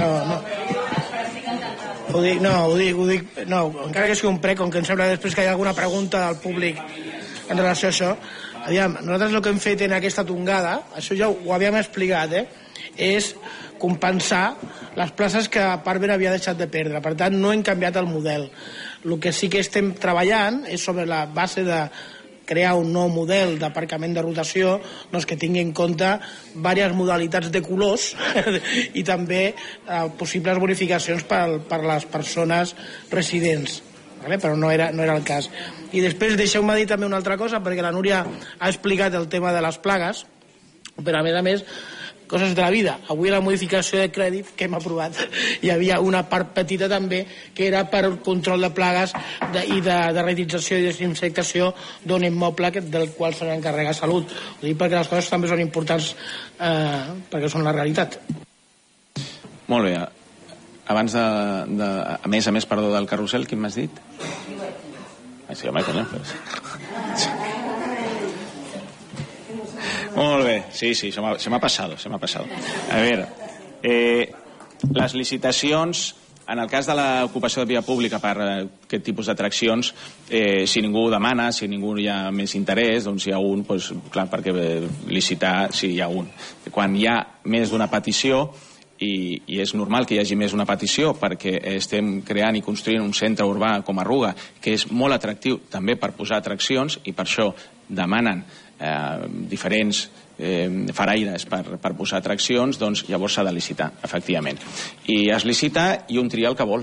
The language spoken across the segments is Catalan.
Ho dic, encara que sigui un prec, com que em sembla després que hi ha alguna pregunta del públic en relació a això. Aviam, nosaltres el que hem fet en aquesta tongada, això ja ho havíem explicat, és compensar les places que Parver havia deixat de perdre. Per tant, no hem canviat el model. El que sí que estem treballant és sobre la base de crear un nou model d'aparcament de rotació que tingui en compte diverses modalitats de colors i també possibles bonificacions per les persones residents, però no era el cas. I després deixeu-me dir també una altra cosa, perquè la Núria ha explicat el tema de les plagues, però a més coses de la vida. Avui a la modificació de crèdit que hem aprovat hi havia una part petita també que era per control de plagues i de realització i desinfectació d'un immoble del qual se n'encarrega Salut. Ho dic perquè les coses també són importants perquè són la realitat. Molt bé. Abans a més, perdó, del carrusel, quin m'has dit? Sí, home, coño. Molt bé, sí, se m'ha passado. A veure, les licitacions, en el cas de l'ocupació de via pública per aquest tipus d'atraccions, si ningú ho demana, si ningú hi ha més interès, doncs hi ha un, clar, perquè licitar si hi ha un. Quan hi ha més d'una petició, i és normal que hi hagi més d'una petició perquè estem creant i construint un centre urbà com Arruga, que és molt atractiu també per posar atraccions, i per això demanen diferents faraires per posar atraccions, doncs llavors s'ha de licitar, efectivament. I es licita i un tria el que vol.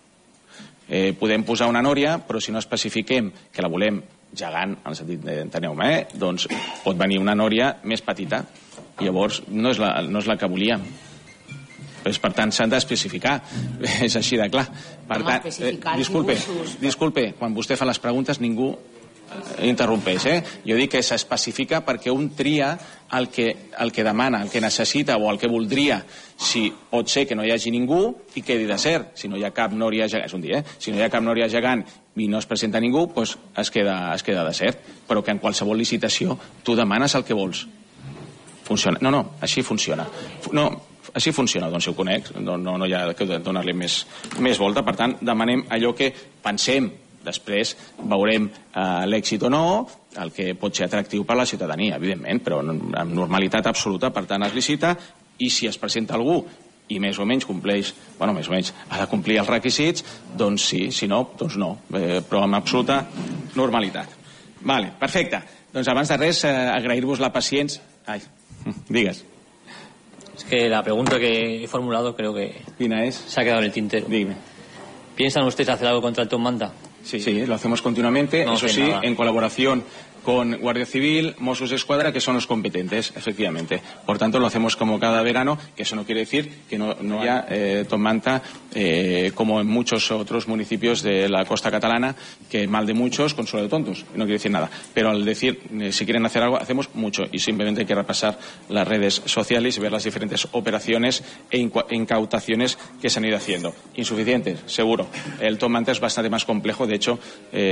Podem posar una nòria, però si no especifiquem que la volem gegant, en el sentit enteneu-me, doncs pot venir una nòria més petita, i llavors no és la que volíem. Per tant, s'han d'especificar. És així de clar. Per tant, disculpe, quan vostè fa les preguntes ningú interrompeix. Jo dic que s'especifica perquè un tria el que demana, el que necessita o el que voldria. Si pot ser que no hi hagi ningú i quedi desert. Si no hi ha cap nòria gegant, és un dia, si no hi ha cap nòria gegant i no es presenta ningú, doncs es queda desert. Però que en qualsevol licitació tu demanes el que vols. Funciona. No, així funciona. Així funciona, doncs si ho conec, no hi ha que donar-li més volta. Per tant, demanem allò que pensem. Després veurem l'èxit o no, el que pot ser atractiu per la ciutadania, evidentment, però amb normalitat absoluta. Per tant, es licita, i si es presenta algú i més o menys compleix, ha de complir els requisits, doncs sí, si no, doncs no, però amb absoluta normalitat. Vale, perfecte. Doncs abans de res, agrair-vos la paciència. Ai, digues. Es que la pregunta que he formulado creo que se ha quedado en el tintero. Dime. ¿Piensan ustedes hacer algo contra el Top Manta? Sí, lo hacemos continuamente, eso sí, en colaboración con Guardia Civil, Mossos d'Esquadra, que son los competentes, efectivamente. Por tanto, lo hacemos como cada verano, que eso no quiere decir que no haya Top Manta, como en muchos otros municipios de la costa catalana, que mal de muchos, consuelo de tontos. No quiere decir nada. Pero al decir, si quieren hacer algo, hacemos mucho. Y simplemente hay que repasar las redes sociales y ver las diferentes operaciones e incautaciones que se han ido haciendo. Insuficientes, seguro. El Top Manta es bastante más complejo. De hecho,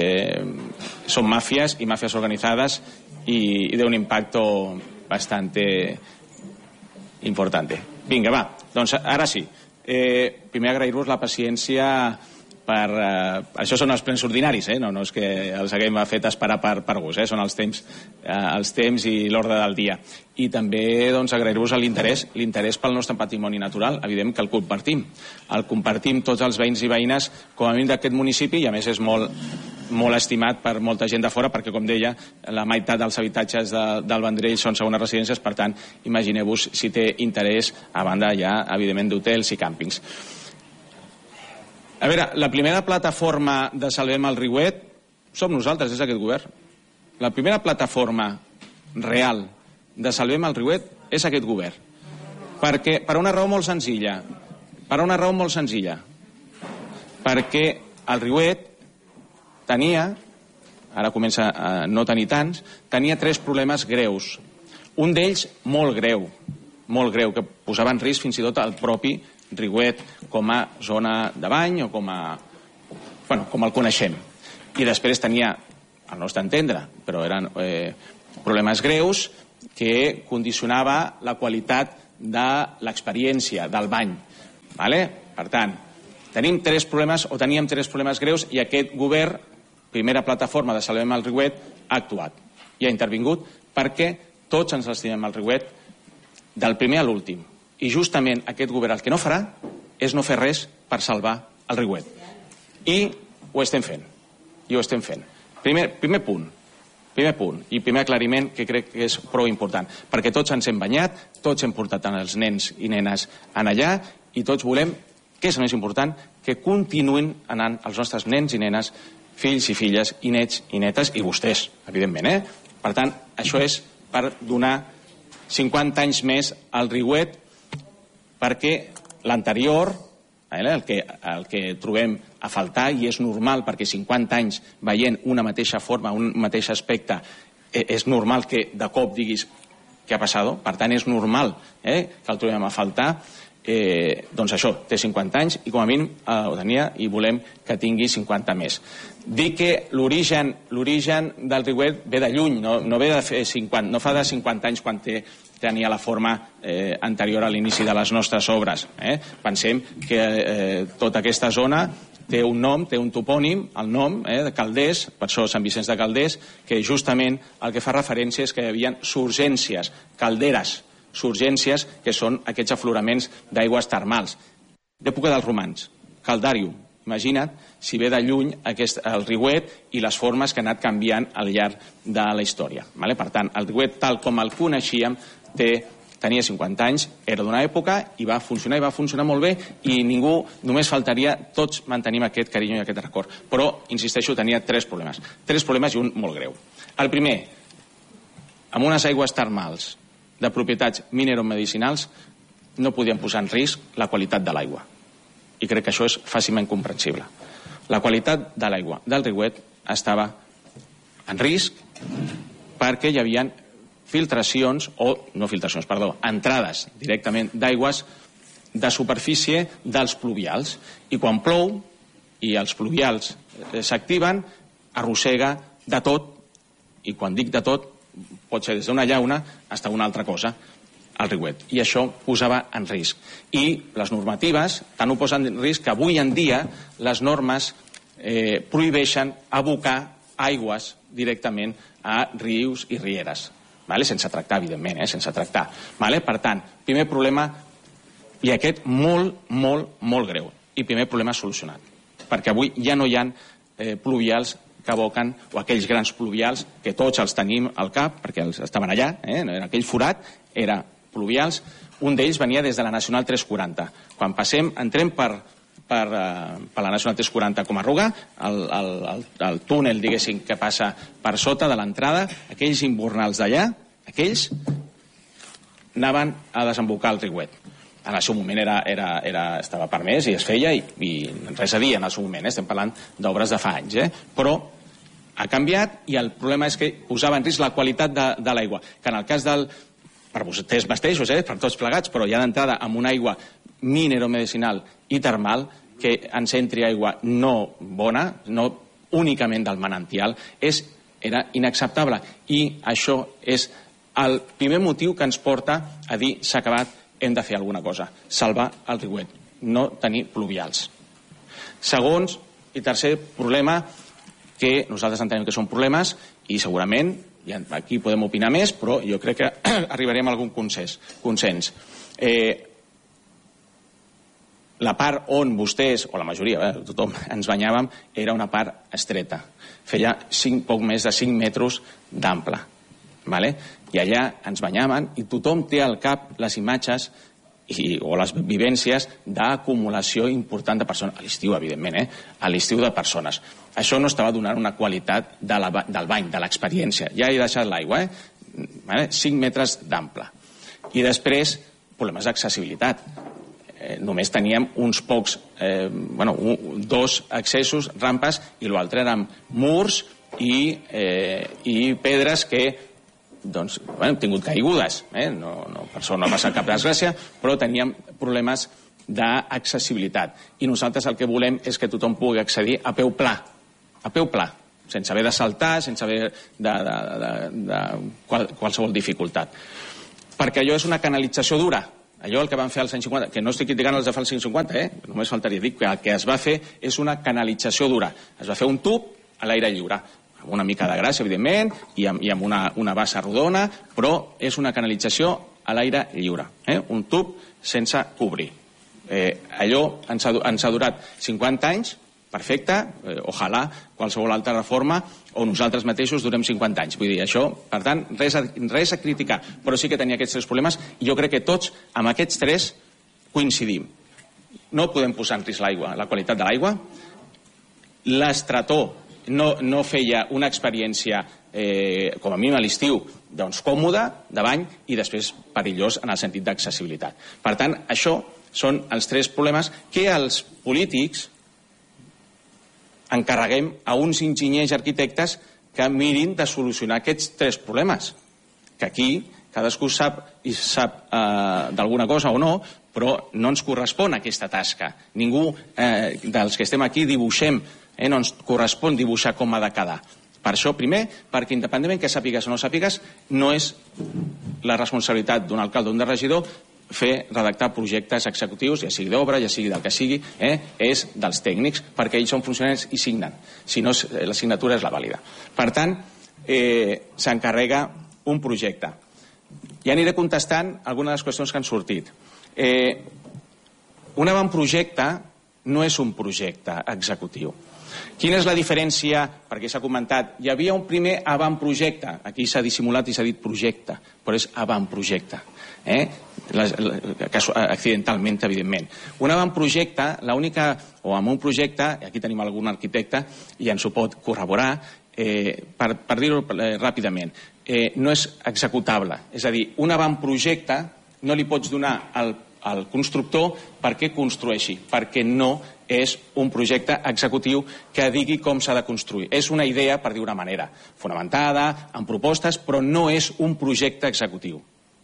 son mafias y mafias organizadas y de un impacto bastante importante. Vinga, va, doncs ara sí. Primer agrair-vos la paciència per... Això són els plens ordinaris, no és que els haguem fet esperar per gust, són els temps i l'ordre del dia. I també agrair-vos l'interès pel nostre patrimoni natural, evident que el compartim. El compartim tots els veïns i veïnes, com a mínim d'aquest municipi, i a més és molt estimat per molta gent de fora, perquè, com deia, la meitat dels habitatges del Vendrell són segones residències. Per tant, imagineu-vos si té interès, a banda ja, evidentment, d'hotels i càmpings. A veure, la primera plataforma de Salvem el Riuet som nosaltres, és aquest govern. La primera plataforma real de Salvem el Riuet és aquest govern. Perquè, per una raó molt senzilla. Perquè el Riuet tenia, ara comença a no tenir tants, tenia 3 problemes greus. Un d'ells molt greu, que posava en risc fins i tot el propi Riuet com a zona de bany o com el coneixem. I després tenia, al nostre entendre, però eren problemes greus que condicionava la qualitat de l'experiència del bany. Per tant, tenim tres problemes, o teníem tres problemes greus, i aquest govern, primera plataforma de Salvem el Riuet, ha actuat i ha intervingut perquè tots ens estimem el Riuet del primer a l'últim. I justament aquest govern el que no farà és no fer res per salvar el Riuet. I ho estem fent. Primer punt, i primer aclariment que crec que és prou important, perquè tots ens hem banyat, tots hem portat els nens i nenes en allà, i tots volem, que és el més important, que continuïn anant els nostres nens i nenes, fills i filles, i nets i netes, i vostès, evidentment. Per tant, això és per donar 50 anys més al Riuet, perquè l'anterior, el que trobem a faltar, i és normal, perquè 50 anys veient una mateixa forma, un mateix aspecte, és normal que de cop diguis què ha passat. Per tant, és normal que el trobem a faltar. Doncs això, té 50 anys i com a mínim ho tenia, i volem que tingui 50 més. Dir que l'origen del Riuet ve de lluny, no ve de fer 50, no fa de 50 anys quan tenia la forma anterior a l'inici de les nostres obres. Pensem que tota aquesta zona té un nom, té un topònim, el nom de Calders, per això Sant Vicenç de Calders, que justament el que fa referència és que hi havia surgències, calderes, surgències, que són aquests afloraments d'aigües termals. D'època dels romans, caldàrium. Imagina't si ve de lluny el Riuet i les formes que ha anat canviant al llarg de la història. Per tant, el Riuet, tal com el coneixíem, tenia 50 anys, era d'una època i va funcionar molt bé, i ningú, només faltaria, tots mantenim aquest carinyo i aquest record. Però, insisteixo, tenia tres problemes i un molt greu. El primer, amb unes aigües termals de propietats mineromedicinals no podien posar en risc la qualitat de l'aigua. I crec que això és fàcilment comprensible. La qualitat de l'aigua del Riuet estava en risc perquè hi havia entrades directament d'aigües de superfície dels pluvials. I quan plou i els pluvials s'activen, arrossega de tot, i quan dic de tot, pot ser des d'una llauna fins a una altra cosa, al Riuet. I això posava en risc. I les normatives tant ho posen en risc que avui en dia les normes prohibeixen abocar aigües directament a rius i rieres. Sense tractar, evidentment, sense tractar. Per tant, primer problema, i aquest molt greu, i primer problema solucionat. Perquè avui ja no hi ha pluvials que aboquen, o aquells grans pluvials que tots els tenim al cap, perquè estaven allà, aquell forat era pluvials. Un d'ells venia des de la Nacional 340. Quan entrem per la Nacional 340 com a Ruga, el túnel, diguéssim, que passa per sota de l'entrada, aquells imbornals d'allà, aquells anaven a desembocar el Riuet. En el seu moment estava permès i es feia, i res a dir en el seu moment, estem parlant d'obres de fa anys, però ha canviat, i el problema és que posava en risc la qualitat de l'aigua, que en el cas per vostès mateixos, per tots plegats, però ja d'entrada amb una aigua mineromedicinal i termal, que ens entri aigua no bona, no únicament del manantial, era inacceptable. I això és el primer motiu que ens porta a dir s'ha acabat, hem de fer alguna cosa, salvar el Riuet, no tenir pluvials. Segons i tercer problema, que nosaltres entenem que són problemes, i segurament, i aquí podem opinar més, però jo crec que arribarem a algun consens. La part on vostès, o la majoria, tothom ens banyàvem, era una part estreta. Feia poc més de 5 metres d'ample. I allà ens banyaven, i tothom té al cap les imatges o les vivències d'acumulació important de persones, a l'estiu, evidentment, a l'estiu de persones. Això no estava donant una qualitat del bany, de l'experiència. Ja he deixat l'aigua, 5 metres d'ample. I després, problemes d'accessibilitat. Només teníem uns pocs, 2 accessos, rampes, i l'altre eren murs i pedres que hem tingut caigudes. Per això no ha passat cap desgràcia, però teníem problemes d'accessibilitat. I nosaltres el que volem és que tothom pugui accedir a peu pla, sense haver de saltar, sense haver de qualsevol dificultat. Perquè allò és una canalització dura. allò el que van fer als anys 50, que no estic criticant els de fa als anys 50, només faltaria dir que el que es va fer és una canalització dura. Es va fer un tub a l'aire lliure, amb una mica de gràcia, evidentment, i amb una bassa rodona, però és una canalització a l'aire lliure, un tub sense cobrir. Allò ens ha durat 50 anys, perfecte, ojalà qualsevol altra reforma o nosaltres mateixos durem 50 anys. Vull dir, això, per tant, res a criticar, però sí que tenia aquests tres problemes i jo crec que tots amb aquests tres coincidim. No podem posar en risc l'aigua, la qualitat de l'aigua. L'Estrató no feia una experiència, com a mínim a l'estiu, doncs còmoda, de bany, i després perillós en el sentit d'accessibilitat. Per tant, això són els tres problemes que els polítics encarreguem a uns enginyers i arquitectes que mirin de solucionar aquests tres problemes. Que aquí cadascú sap d'alguna cosa o no, però no ens correspon aquesta tasca. Ningú dels que estem aquí dibuixem, no ens correspon dibuixar com ha de quedar. Per això, primer, perquè independentment que sàpigues o no sàpigues, no és la responsabilitat d'un alcalde o d'un regidor redactar projectes executius, ja sigui d'obra, ja sigui del que sigui, és dels tècnics, perquè ells són funcionaris i signen. Si no, la signatura és la vàlida. Per tant, s'encarrega un projecte. Ja aniré contestant algunes de les qüestions que han sortit. Un avantprojecte no és un projecte executiu. Quina és la diferència? Perquè s'ha comentat, hi havia un primer avantprojecte, aquí s'ha dissimulat i s'ha dit projecte, però és avantprojecte, accidentalment, evidentment. Un avantprojecte, o amb un projecte, aquí tenim algun arquitecte i ens ho pot corroborar, per dir-ho ràpidament, no és executable. És a dir, un avantprojecte no li pots donar al constructor perquè construeixi, perquè no és un projecte executiu que digui com s'ha de construir. És una idea, per dir-ho d'una manera, fonamentada, amb propostes, però no és un projecte executiu.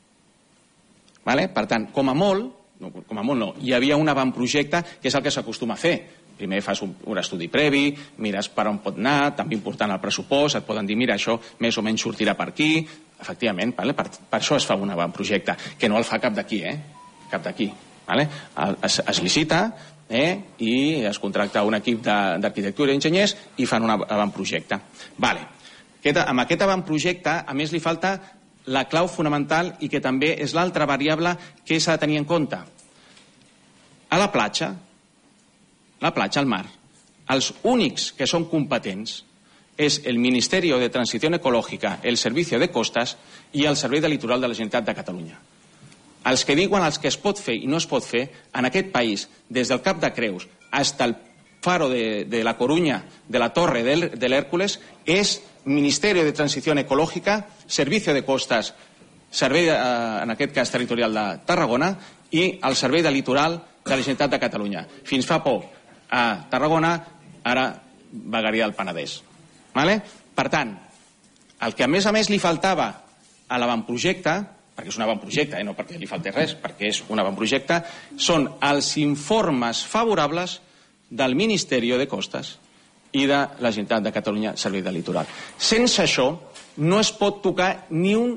Per tant, com a molt no, hi havia un avantprojecte que és el que s'acostuma a fer. Primer fas un estudi previ, mires per on pot anar, també important el pressupost, et poden dir, mira, això més o menys sortirà per aquí. Efectivament, per això es fa un avantprojecte, que no el fa cap d'aquí, cap d'aquí. Es licita i es contracta un equip d'arquitectura i enginyers i fan un avantprojecte. Amb aquest avantprojecte, a més, li falta la clau fonamental i que també és l'altra variable que s'ha de tenir en compte. A la platja, al mar, els únics que són competents és el Ministeri de Transició Ecològica, el Servicio de Costas i el Servei de Litoral de la Generalitat de Catalunya. Els que diuen els que es pot fer i no es pot fer en aquest país, des del Cap de Creus fins al faro de la Corunya, de la Torre de l'Hèrcules, és Ministeri de Transició Ecològica, Servicio de Costas, Servei, en aquest cas territorial de Tarragona, i el Servei de Litoral de la Generalitat de Catalunya. Fins fa poc a Tarragona, ara Vegueria del Penedès. Per tant, el que a més li faltava a l'avantprojecte, perquè és un avantprojecte, no perquè li falti res, perquè és un avantprojecte, són els informes favorables del Ministeri de Costas i de la Generalitat de Catalunya, Servei de Litoral. Sense això no es pot tocar ni un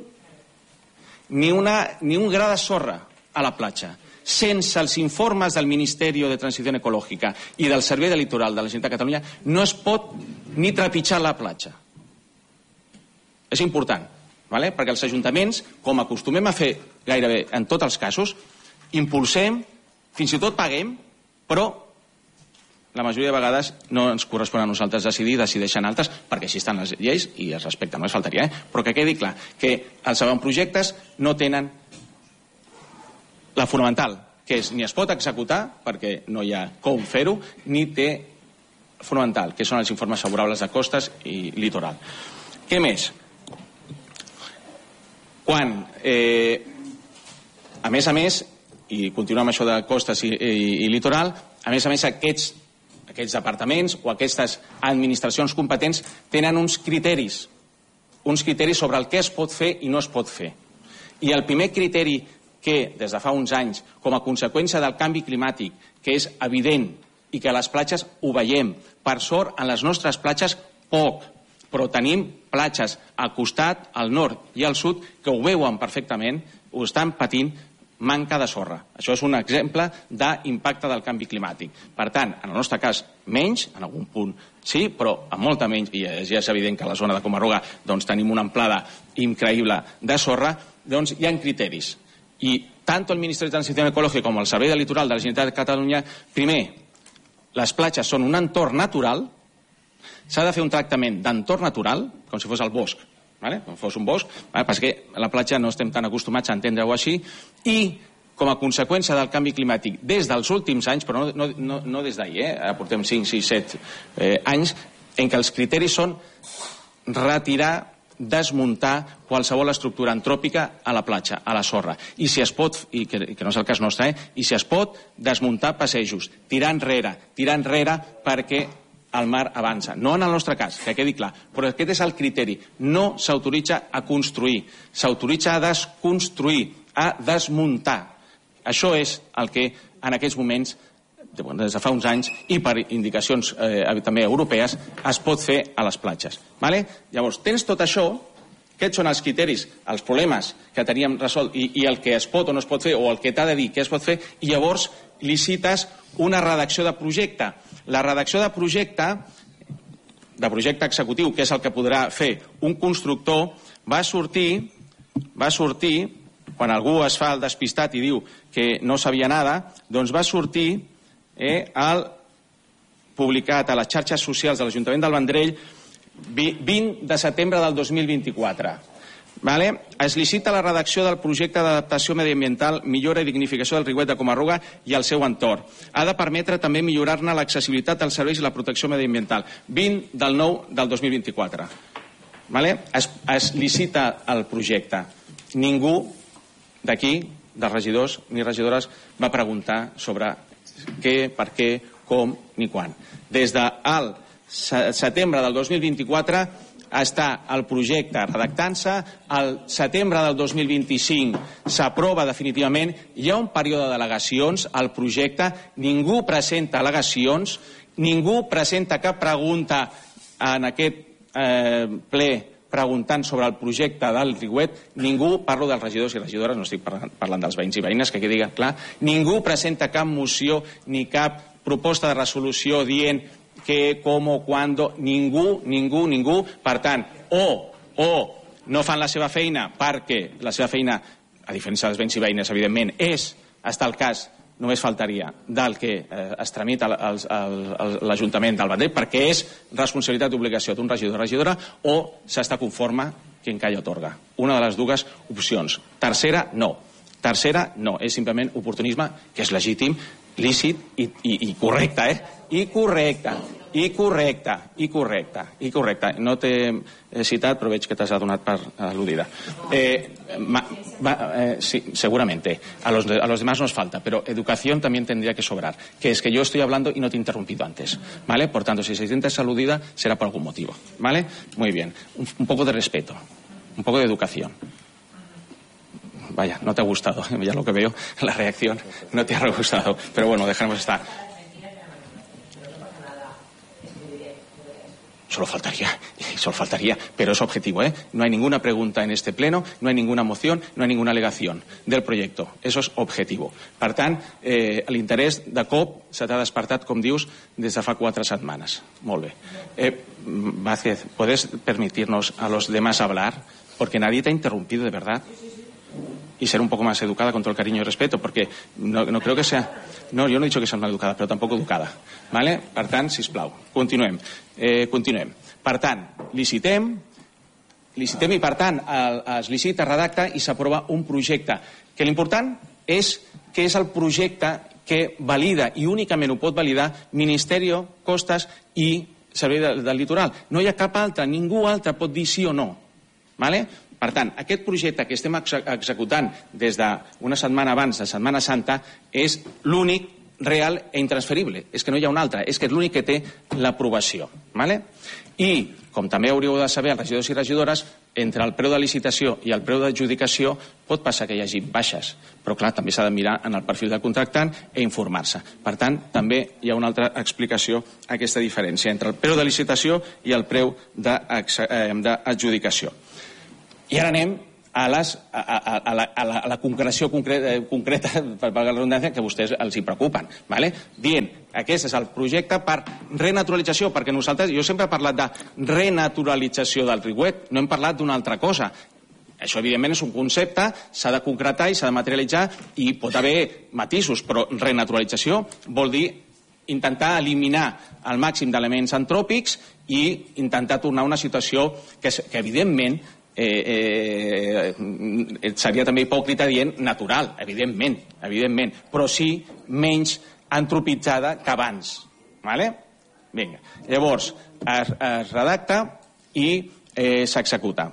gra de sorra a la platja. Sense els informes del Ministeri de Transició Ecològica i del Servei de Litoral de la Generalitat de Catalunya no es pot ni trepitjar la platja. És important, perquè els ajuntaments, com acostumem a fer gairebé en tots els casos, impulsem, fins i tot paguem, però la majoria de vegades no ens correspon a nosaltres decidir, decideixen altres, perquè així estan les lleis i es respecten, no es faltaria, però que quedi clar que els avantprojectes no tenen la fonamental, que és ni es pot executar, perquè no hi ha com fer-ho, ni té fonamental, que són els informes favorables de costes i litoral. Què més? Quan, a més, i continuem amb això de costes i litoral, a més, aquests departaments o aquestes administracions competents tenen uns criteris sobre el que es pot fer i no es pot fer. I el primer criteri que, des de fa uns anys, com a conseqüència del canvi climàtic, que és evident i que a les platges ho veiem, per sort, en les nostres platges poc, però tenim platges al costat, al nord i al sud, que ho veuen perfectament, ho estan patint manca de sorra. Això és un exemple d'impacte del canvi climàtic. Per tant, en el nostre cas, menys, en algun punt sí, però amb molta menys, i ja és evident que a la zona de Coma-Ruga tenim una amplada increïble de sorra, doncs hi ha criteris. I tant el Ministeri de Transició Ecològica com el Servei del Litoral de la Generalitat de Catalunya, primer, les platges són un entorn natural, s'ha de fer un tractament d'entorn natural, com si fos el bosc, com fos un bosc, perquè a la platja no estem tan acostumats a entendre-ho així, i com a conseqüència del canvi climàtic des dels últims anys, però no des d'ahir, portem 5, 6, 7 anys, en què els criteris són retirar, desmuntar qualsevol estructura antròpica a la platja, a la sorra. I si es pot, i que no és el cas nostre, i si es pot, desmuntar passejos, tirar enrere perquè el mar avança. No en el nostre cas, que quedi clar, però aquest és el criteri. No s'autoritza a construir, s'autoritza a desconstruir, a desmuntar. Això és el que en aquests moments, des de fa uns anys, i per indicacions també europees, es pot fer a les platges. Llavors, tens tot això, aquests són els criteris, els problemes que teníem resolt i el que es pot o no es pot fer, o el que t'ha de dir que es pot fer, i llavors licites una redacció de projecte. La redacció de projecte executiu, que és el que podrà fer un constructor, va sortir, quan algú es fa el despistat i diu que no sabia nada, doncs va sortir publicat a les xarxes socials de l'Ajuntament del Vendrell 20 de setembre del 2024. Es licita la redacció del projecte d'adaptació mediambiental, millora i dignificació del riuet de Coma-Ruga i el seu entorn. Ha de permetre també millorar-ne l'accessibilitat als serveis i la protecció mediambiental. 20 del 9 del 2024. Es licita el projecte. Ningú d'aquí, dels regidors ni regidores, va preguntar sobre què, per què, com ni quan. Des del setembre del 2024 està el projecte redactant-se, al setembre del 2025 s'aprova definitivament, hi ha un període de al·legacions al projecte, ningú presenta al·legacions, ningú presenta cap pregunta en aquest ple preguntant sobre el projecte del riuet, ningú, parlo dels regidors i regidores, no estic parlant dels veïns i veïnes, que quedi clar, ningú presenta cap moció ni cap proposta de resolució dient què, com o quan, ningú. Per tant, o no fan la seva feina perquè la seva feina, a diferència dels veïns i veïnes, evidentment, és estar al cas, només faltaria, del que es tramita a l'Ajuntament del Vendrell, perquè és responsabilitat i obligació d'un regidor o regidora, o s'està conforme quien calla otorga. Una de les dues opcions. Tercera, no, és simplement oportunisme, que és legítim, lícit i correcte, I correcte. No t'he citat, però veig que t'has adonat per al·ludida. Sí, seguramente. A los demás nos falta, pero educación también tendría que sobrar. Que es que yo estoy hablando y no te he interrumpido antes. ¿Vale? Por tanto, si se siente aludida, será por algún motivo. ¿Vale? Muy bien. Un poco de respeto. Un poco de educación. Vaya, no te ha gustado. Ya lo que veo, la reacción no te ha gustado. Pero bueno, dejaremos estar. Solo faltaría, pero es objetivo, No hay ninguna pregunta en este pleno, no hay ninguna moción, no hay ninguna alegación del proyecto. Eso es objetivo. Per tant, l'interès de cop se t'ha despertat, com dius, des de fa 4 setmanes. Molt bé. Vázquez, ¿puedes permitirnos a los demás hablar? Porque nadie te ha interrumpido, de verdad. Y ser un poco más educada con todo el cariño y respeto, porque no creo que sea... No, yo no he dicho que sea mal educada, però tampoc educada. ¿Vale? Per tant, sisplau, continuem. Per tant, licitem i per tant es licita, redacta i s'aprova un projecte. Que l'important és que és el projecte que valida, i únicament ho pot validar, Ministerio, Costas i Servei del Litoral. No hi ha cap altre, ningú altre pot dir sí o no. ¿Vale? Per tant, aquest projecte que estem executant des d'una setmana abans de Setmana Santa és l'únic real i intransferible. És que no hi ha un altre, és que és l'únic que té l'aprovació. I, com també hauríeu de saber, els regidors i regidores, entre el preu de licitació i el preu d'adjudicació pot passar que hi hagi baixes, però clar, també s'ha de mirar en el perfil del contractant i informar-se. Per tant, també hi ha una altra explicació a aquesta diferència entre el preu de licitació i el preu d'adjudicació. I ara anem a la concreció concreta, per la redundància, que vostès els hi preocupen. Dient, aquest és el projecte per renaturalització, perquè nosaltres, jo sempre he parlat de renaturalització del riuet, no hem parlat d'una altra cosa. Això, evidentment, és un concepte, s'ha de concretar i s'ha de materialitzar i pot haver matisos, però renaturalització vol dir intentar eliminar el màxim d'elements antròpics i intentar tornar a una situació que evidentment, seria també hipòcrita dient natural, evidentment, però sí menys antropitzada que abans. Vinga, llavors es redacta i s'executa.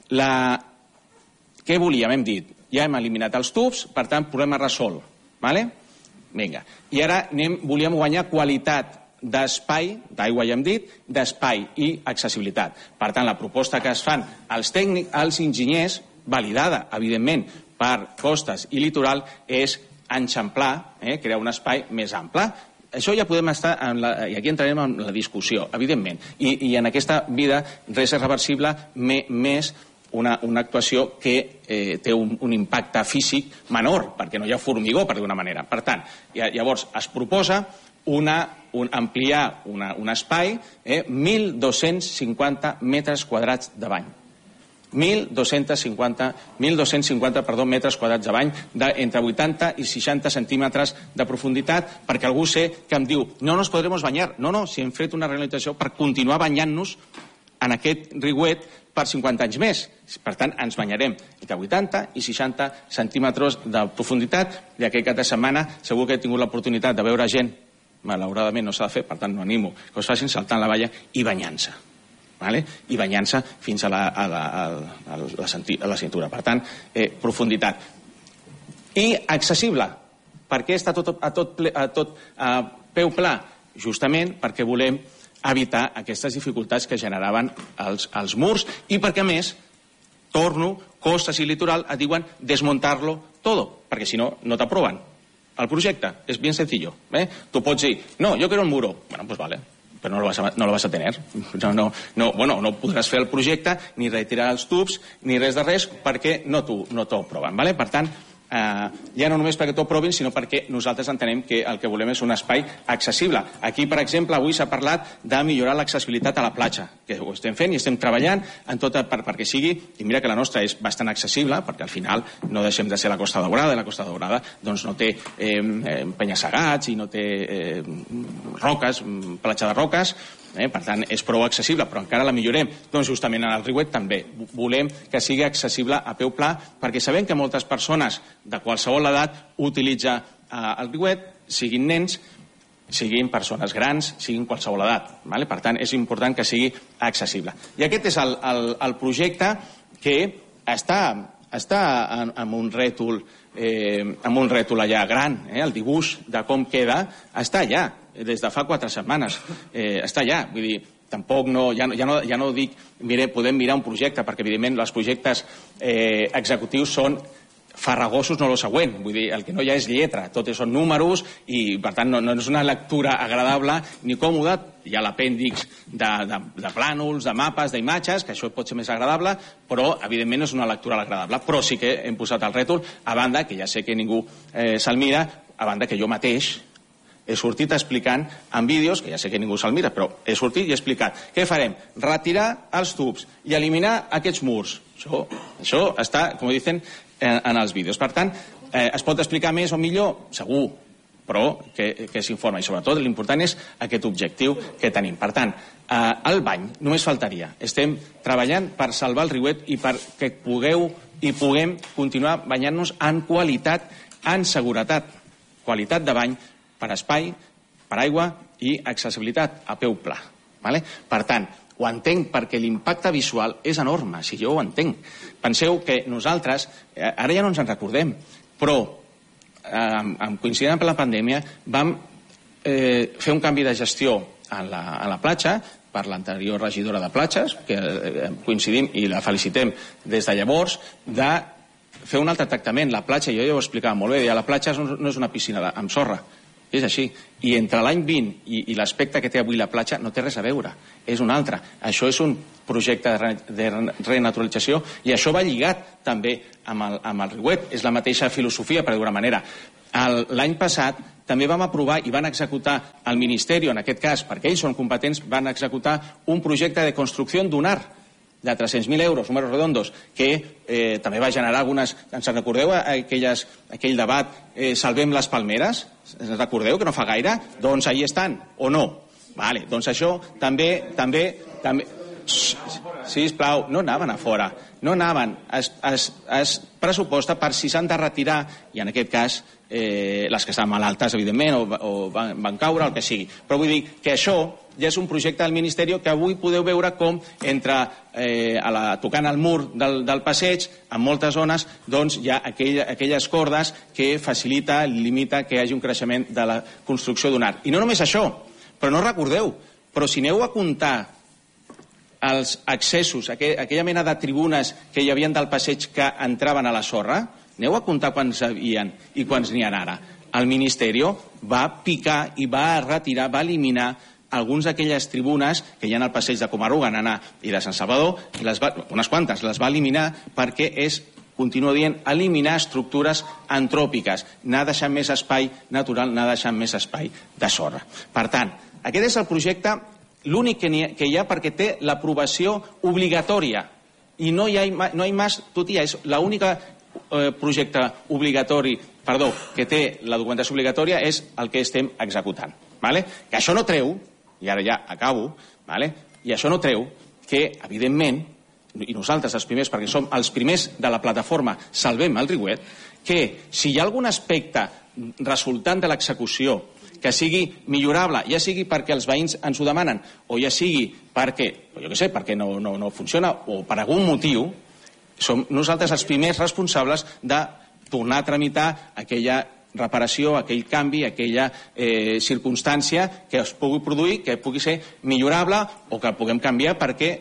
Què volíem? Hem dit, ja hem eliminat els tubs, per tant, problema resolt. Vinga, i ara volíem guanyar qualitat d'espai, d'aigua ja hem dit, d'espai i accessibilitat. Per tant, la proposta que es fan als tècnics, als enginyers, validada, evidentment, per costes i litoral, és enxamplar, crear un espai més ample. Això ja podem estar, i aquí entrarem en la discussió, evidentment, i en aquesta vida res és reversible, més una actuació que té un impacte físic menor, perquè no hi ha formigó, per d'una manera. Per tant, llavors es proposa ampliar un espai, 1.250 metres quadrats de bany. 1.250 metres quadrats de bany entre 80 i 60 centímetres de profunditat, perquè algú sé que em diu no nos podremos bañar. No, si hem fet una realització per continuar banyant-nos en aquest riuet per 50 anys més. Per tant, ens banyarem entre 80 i 60 centímetres de profunditat, i aquest cap de setmana segur que he tingut l'oportunitat de veure gent, malauradament no s'ha de fer, per tant no animo que us facin, saltant la valla i banyant-se. I banyant-se fins a la cintura. Per tant, profunditat. I accessible. Per què està a peu pla? Justament perquè volem evitar aquestes dificultats que generaven els murs i perquè, a més, costes i litoral et diuen desmuntar-lo todo, perquè si no, no t'aproven el projecte. És bien sencillo. Tu pots dir, no, yo quiero un muro. Bueno, pues vale, però no lo vas a tener. No podràs fer el projecte, ni retirar els tubs, ni res de res, perquè no t'ho aproven. Per tant, ja no només perquè t'ho aprovin, sinó perquè nosaltres entenem que el que volem és un espai accessible. Aquí, per exemple, avui s'ha parlat de millorar l'accessibilitat a la platja, que ho estem fent i estem treballant en tot perquè sigui, i mira que la nostra és bastant accessible, perquè al final no deixem de ser la Costa Daurada, i la Costa Daurada doncs no té penya-segats i no té roques, platja de roques, per tant és prou accessible, però encara la millorem. Doncs justament en el riuet també volem que sigui accessible a peu pla, perquè sabem que moltes persones de qualsevol edat utilitza el riuet, siguin nens, siguin persones grans, siguin qualsevol edat. Per tant, és important que sigui accessible. I aquest és el projecte que està amb un rètol allà gran, el dibuix de com queda està allà, des de fa 4 setmanes, està allà, vull dir, tampoc ja no dic, podem mirar un projecte, perquè evidentment els projectes executius són farragosos, no lo següent, vull dir, el que no hi ha és lletra, tot són números i per tant no és una lectura agradable ni còmoda. Hi ha l'apèndix de plànols, de mapes, d'imatges, que això pot ser més agradable, però evidentment no és una lectura agradable. Però sí que hem posat el rètol, a banda, que ja sé que ningú se'l mira, a banda que jo mateix he sortit explicant en vídeos, que ja sé que ningú se'l mira, però he sortit i he explicat què farem, retirar els tubs i eliminar aquests murs. Això està, com dicen, en els vídeos. Per tant, es pot explicar més o millor? Segur, però que s'informa. I sobretot l'important és aquest objectiu que tenim. Per tant, el bany només faltaria. Estem treballant per salvar el riuet i perquè puguem continuar banyant-nos en qualitat, en seguretat. Qualitat de bany per espai, per aigua i accessibilitat a peu pla. Per tant, ho entenc perquè l'impacte visual és enorme, si jo ho entenc. Penseu que nosaltres, ara ja no ens en recordem, però coincidint amb la pandèmia vam fer un canvi de gestió a la platja per l'anterior regidora de platges, que coincidim i la felicitem des de llavors, de fer un altre tractament. La platja, jo ja ho explicava molt bé, la platja no és una piscina amb sorra, I és així. I entre l'any 20 i l'aspecte que té avui la platja no té res a veure. És un altre. Això és un projecte de renaturalització i això va lligat també amb el riuet. És la mateixa filosofia, per dir-ho d'una manera. L'any passat també vam aprovar i van executar el Ministeri, en aquest cas, perquè ells són competents, van executar un projecte de construcció d'un art de 300.000 euros, números redondos, que també va generar algunes... Ens recordeu aquell debat Salvem les palmeres? Ens recordeu que no fa gaire? Doncs ahí estan, o no? Vale, doncs això també... Sisplau, no anaven a fora, no anaven. Es pressuposta per si s'han de retirar, i en aquest cas les que estan malaltes, evidentment, o van caure, el que sigui. Però vull dir que això ja és un projecte del Ministeri que avui podeu veure com entre tocant el mur del passeig, en moltes zones, doncs hi ha aquelles cordes que facilita, limita que hi hagi un creixement de la construcció d'un art. I no només això, però no recordeu, però si aneu a comptar els accessos, aquella mena de tribunes que hi havia del passeig que entraven a la sorra, aneu a comptar quants hi havien i quants n'hi ha ara. El Ministeri va picar i va retirar, va eliminar algunes d'aquelles tribunes que hi ha al passeig de Comarruga, Nanà i de Sant Salvador, unes quantes, les va eliminar perquè continuo dient, eliminar estructures antròpiques, anar deixant més espai natural, anar deixant més espai de sorra. Per tant, aquest és el projecte l'únic que hi ha perquè té l'aprovació obligatòria i no hi ha més, és l'única projecte obligatori, que té la documentació obligatòria és el que estem executant. Que això no treu, i ara ja acabo, i això no treu que, evidentment, i nosaltres els primers, perquè som els primers de la plataforma Salvem el Riuet, que si hi ha algun aspecte resultant de l'execució que sigui millorable, ja sigui perquè els veïns ens ho demanen, o ja sigui perquè, perquè no funciona, o per algun motiu, som nosaltres els primers responsables de tornar a tramitar aquella reparació, aquell canvi, aquella circumstància que es pugui produir, que pugui ser millorable o que puguem canviar perquè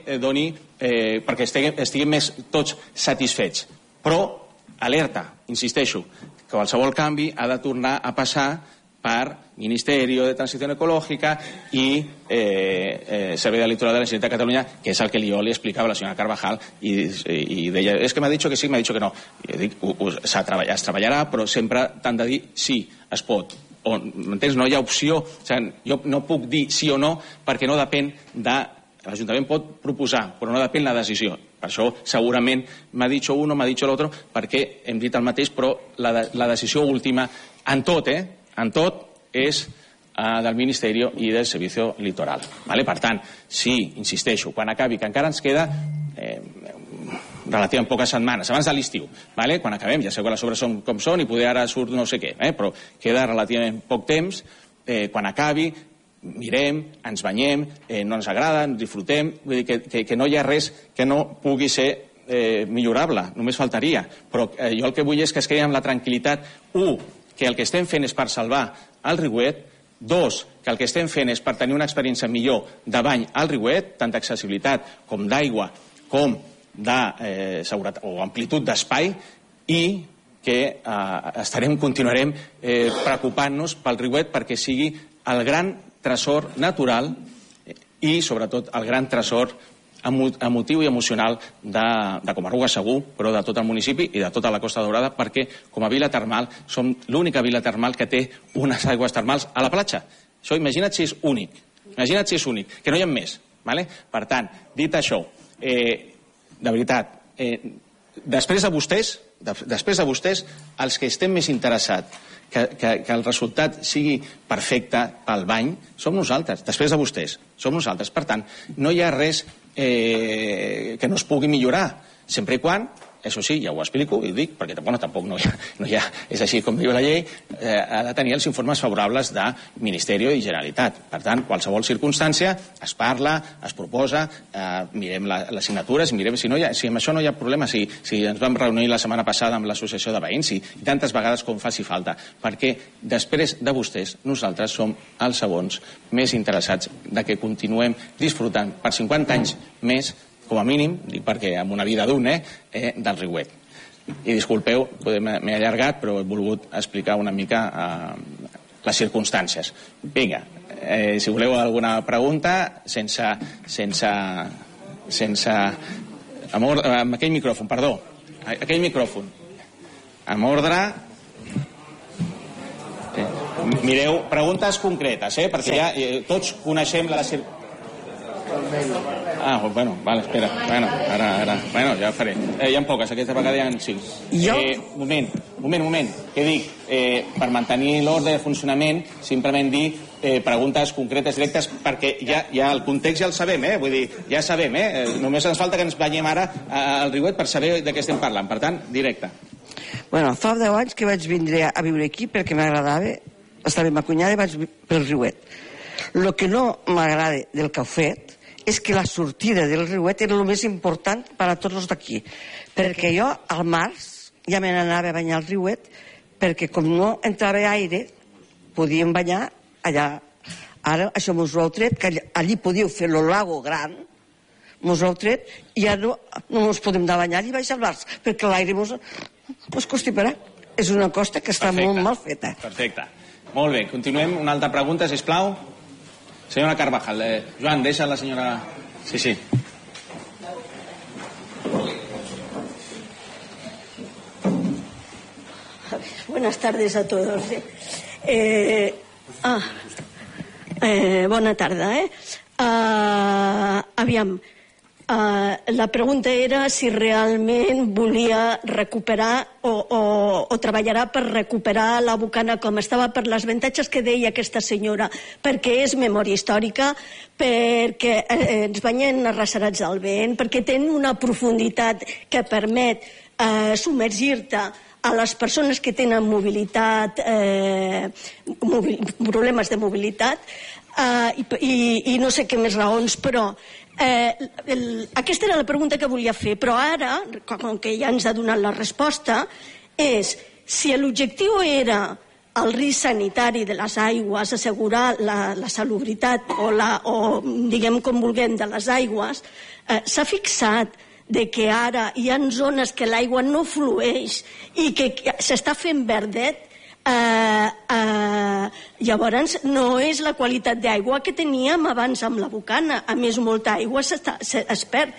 estiguem més tots satisfets. Però, alerta, insisteixo, que qualsevol canvi ha de tornar a passar per Ministeri de Transició Ecològica i Servei del Litoral de la Generalitat de Catalunya, que és el que jo li explicava a la senyora Carvajal, i deia, és que m'ha dit que sí, m'ha dit que no. I dic, es treballarà, però sempre t'han de dir sí, es pot. M'entens? No hi ha opció. Jo no puc dir sí o no perquè no depèn de... L'Ajuntament pot proposar, però no depèn la decisió. Per això segurament m'ha dit uno, m'ha dit l'altre, perquè hem dit el mateix, però la decisió última en tot és del Ministeri i del Servicio Litoral. Per tant, sí, insisteixo, quan acabi, que encara ens queda relativament poques setmanes, abans de l'estiu, quan acabem, ja sé que les obres són com són i poder ara surt no sé què, però queda relativament poc temps, quan acabi, mirem, ens banyem, no ens agrada, ens disfrutem, vull dir que no hi ha res que no pugui ser millorable, només faltaria, però jo el que vull és que es quedi amb la tranquil·litat, que el que estem fent és per salvar el Riuet, 2, que el que estem fent és per tenir una experiència millor de bany al Riuet, tant d'accessibilitat com d'aigua, com de seguretat o amplitud d'espai, i que continuarem preocupant-nos pel Riuet perquè sigui el gran tresor natural i, sobretot, el gran tresor emotiu i emocional de Comarruga segur, però de tot el municipi i de tota la Costa Daurada, perquè com a vila termal som l'única vila termal que té unes aigües termals a la platja. Això imagina't si és únic, que no hi ha més. Per tant, dit això, de veritat, després de vostès, els que estem més interessats que el resultat sigui perfecte pel bany, som nosaltres, després de vostès, som nosaltres. Per tant, no hi ha res que no es pugui millorar, sempre i quan, això sí, ja ho explico i ho dic, perquè tampoc no hi ha, és així com diu la llei, ha de tenir els informes favorables de Ministeri i Generalitat. Per tant, qualsevol circumstància es parla, es proposa, mirem les signatures, mirem si amb això no hi ha problema, si ens vam reunir la setmana passada amb l'associació de veïns i tantes vegades com faci falta, perquè després de vostès nosaltres som els segons més interessats de que continuem disfrutant per 50 anys més, com a mínim, dic perquè amb una vida d'un, del Riuet. I disculpeu, m'he allargat, però he volgut explicar una mica les circumstàncies. Vinga, si voleu alguna pregunta, amb aquell micròfon, perdó, aquell micròfon, amb ordre. Mireu, preguntes concretes, perquè ja tots coneixem la circumstància. Bueno, espera. Bueno, ja faré. Hi ha poques, aquesta vegada hi ha 5. Moment. Què dic? Per mantenir l'ordre de funcionament, simplement dir preguntes concretes, directes, perquè ja el context ja el sabem, vull dir, ja sabem, només ens falta que ens banyem ara al riuet per saber de què estem parlant. Per tant, directe. Bueno, fa 10 anys que vaig vindre a viure aquí perquè m'agradava, estava amb ma cunyada i vaig pel riuet. El que no m'agrada del que heu fet és que la sortida del riuet era el més important per a tots els d'aquí, perquè jo al març ja me n'anava a banyar al riuet, perquè com no entrava aire podíem banyar allà. Ara això mos ho heu tret, que allí podíeu fer el lago gran, mos ho heu tret i ja no mos podem anar a banyar allí baix al març, perquè l'aire mos constiparà. És una costa que està molt mal feta. Perfecte. Molt bé, continuem. Una altra pregunta, sisplau. Senyora Carvajal. Joan, deixa la senyora... Sí. Buenas tardes a todos. Bona tarda. Aviam, la pregunta era si realment volia recuperar o treballarà per recuperar la Bocana com estava, per les avantatges que deia aquesta senyora, perquè és memòria històrica, perquè ens banyem arracerats del vent, perquè tenen una profunditat que permet submergir-te a les persones que tenen mobilitat, problemes de mobilitat, i no sé què més raons, però aquesta era la pregunta que volia fer. Però ara, com que ja ens ha donat la resposta, és si l'objectiu era el risc sanitari de les aigües, assegurar la salubritat o diguem com vulguem de les aigües, s'ha fixat de que ara hi ha zones que l'aigua no flueix i que s'està fent verdet. Llavors no és la qualitat d'aigua que teníem abans amb la Bocana. A més, molta aigua es perd.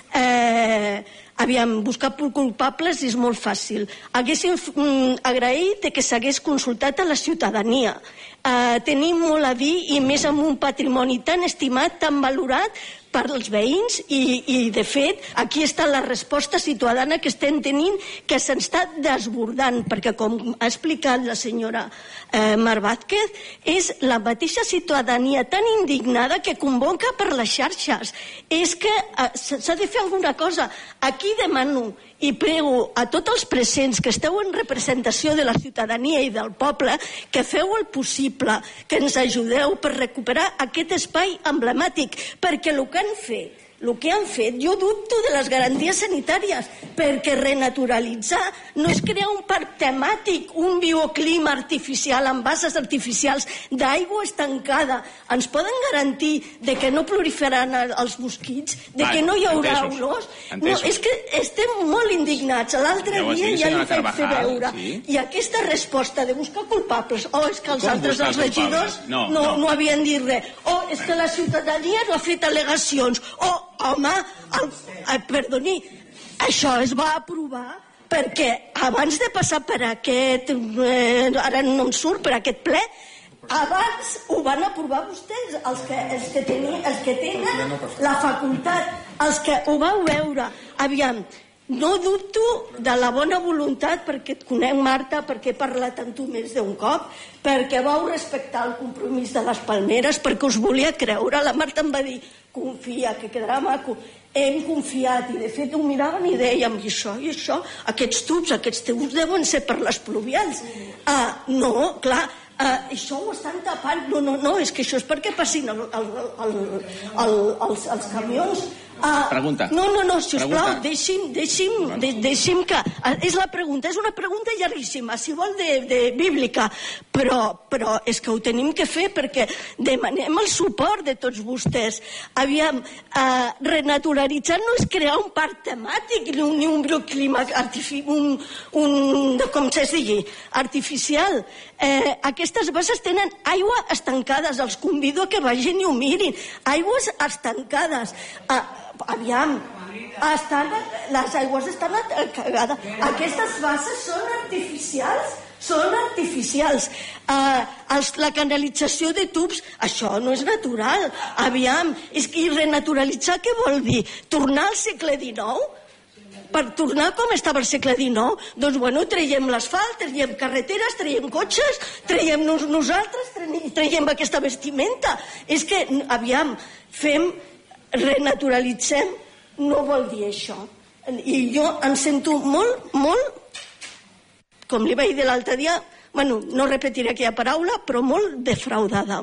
Aviam, buscar culpables és molt fàcil. Haguéssim agraït que s'hagués consultat a la ciutadania. Tenim molt a dir, i més amb un patrimoni tan estimat, tan valorat per als veïns, i de fet aquí està la resposta ciutadana que estem tenint, que se'ns està desbordant, perquè com ha explicat la senyora Mar Vázquez, és la mateixa ciutadania tan indignada que convoca per les xarxes. És que s'ha de fer alguna cosa. Aquí demano i prego a tots els presents que esteu en representació de la ciutadania i del poble que feu el possible, que ens ajudeu per recuperar aquest espai emblemàtic, perquè el que han fet, jo dubto de les garanties sanitàries, perquè renaturalitzar no és crear un parc temàtic, un bioclima artificial amb bases artificials d'aigua estancada. Ens poden garantir de que no proliferaran els mosquits, de que no hi haurà olors? No, és que estem molt indignats. L'altre dia ja l'he fet fer veure. I aquesta resposta de buscar culpables, és que els altres, els regidors, no havien dit res, és que la ciutadania no ha fet al·legacions, home, perdoni, això es va aprovar perquè abans de passar per aquest, ara no em surt, per aquest ple, abans ho van aprovar vostès, els que tenen la facultat, els que ho vau veure. Aviam, no dubto de la bona voluntat, perquè et conec, Marta, perquè he parlat amb tu més d'un cop, perquè vau respectar el compromís de les palmeres, perquè us volia creure. La Marta em va dir, confia, que quedarà maco. Hem confiat, i de fet ho miraven i dèiem, i això, aquests tubs deuen ser per les pluvials. No, clar, això ho estan tapant. No, és que això és perquè passin els camions Pregunta. No, sisplau, deixi'm que... És la pregunta, és una pregunta llarguíssima, si vol de bíblica, però és que ho tenim que fer perquè demanem el suport de tots vostès. Aviam, renaturalitzar no és crear un parc temàtic ni un bioclima com es digui, artificial. Aquestes basses tenen aigua estancades, els convido a que vagin i ho mirin, aigües estancades. Aviam, les aigües estan cagades. Aquestes basses són artificials? Són artificials. La canalització de tubs, això no és natural. Aviam, és que renaturalitzar què vol dir? Tornar al segle XIX? Per tornar com estava el segle XIX? Doncs, bueno, traiem l'asfalt, traiem carreteres, traiem cotxes, traiem-nos nosaltres, traiem aquesta vestimenta. És que, aviam, renaturalitzem, no vol dir això. I jo em sento molt, com li vaig dir l'altre dia, bueno, no repetiré aquella paraula, però molt defraudada.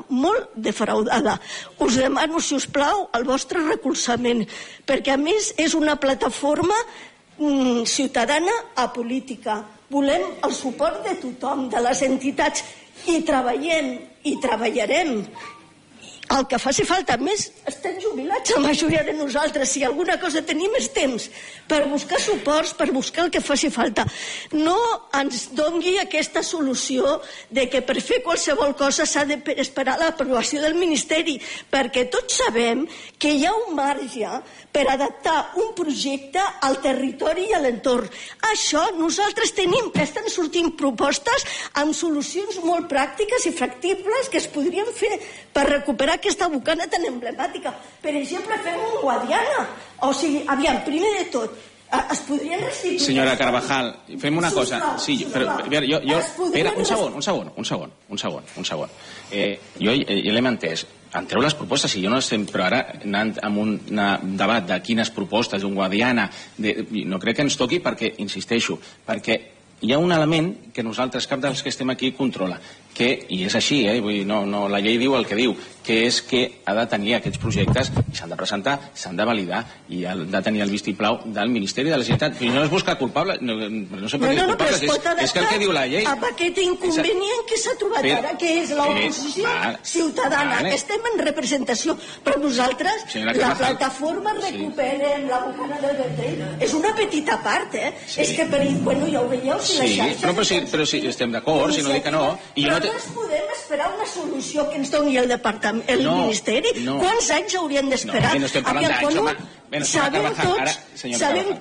Us demano, si us plau, el vostre recolzament, perquè a més és una plataforma ciutadana apolítica. Volem el suport de tothom, de les entitats, i treballem, i treballarem. El que faci falta, més estem jubilats la majoria de nosaltres, si alguna cosa tenim és temps per buscar suports, per buscar el que faci falta. No ens doni aquesta solució de que per fer qualsevol cosa s'ha d'esperar l'aprovació del Ministeri, perquè tots sabem que hi ha un marge per adaptar un projecte al territori i a l'entorn. Això nosaltres tenim, estan sortint propostes amb solucions molt pràctiques i factibles que es podrien fer per recuperar aquesta bocana tan emblemàtica. Per exemple, fem un Guadiana. O sigui, aviam, primer de tot, es podrien restituir... Senyora Carvajal, fem una cosa. Sí, però espera, un segon. Jo l'hem entès. Entreu les propostes, si jo no estem, però ara anant amb un debat de quines propostes, un Guadiana, no crec que ens toqui perquè, insisteixo, perquè hi ha un element que nosaltres, cap dels que estem aquí, controla, i és així, vull dir, la llei diu el que diu, que és que ha de tenir aquests projectes i s'han de presentar, s'han de validar i ha de tenir el vistiplau del Ministeri de la Generalitat. I no és buscar culpable, no sé per què és culpable, és que el que diu la llei... Amb aquest inconvenient que s'ha trobat ara, que és l'oposició ciutadana, que estem en representació, però nosaltres, la plataforma Recuperem la bocana del Vendrell, és una petita part, és que, bueno, ja ho veieu, si la xarxa... Però si estem d'acord, si no dic que no... No es podem esperar una solució que ens doni el departament, el Ministeri. Quants anys hauríem d'esperar? No estem parlant d'anys, home. Sabem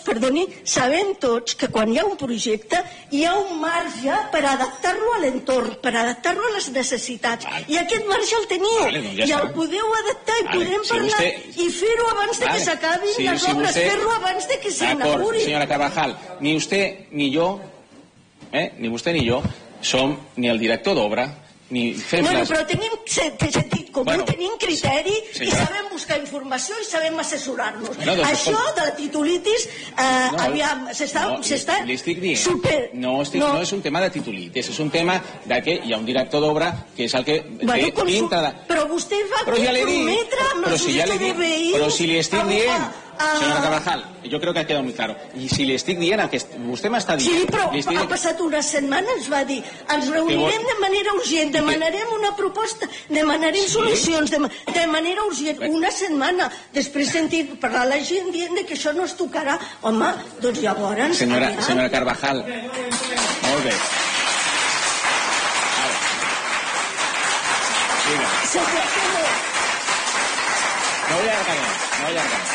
tots que quan hi ha un projecte hi ha un marge per adaptar-lo a l'entorn, per adaptar-lo a les necessitats. I aquest marge el teniu. I el podeu adaptar i podem parlar i fer-ho abans de que s'acabin les obres, fer-lo abans de que s'inauguri. Senyora Carvajal, ni vostè ni jo, ni vostè ni jo, som ni el director d'obra, ni fem les... Però tenim sentit comú, tenim criteri i sabem buscar informació i sabem assessorar-nos. Això de la titulitis, aviam, s'està... Li estic dient, no és un tema de titulitis, és un tema de que hi ha un director d'obra que és el que... Però vostè va comprometre amb la societat de veïns... Però si li estic dient... Senyora Carvajal, jo crec que ha quedat molt clar. I si li estic dient, vostè m'està dient... Sí, però ha passat una setmana, ens va dir, ens reunirem de manera urgent, demanarem una proposta, demanarem solucions, de manera urgent, una setmana. Després sentit parlar la gent dient que això no es tocarà. Home, doncs llavors... Senyora Carvajal, molt bé. No vull allargar.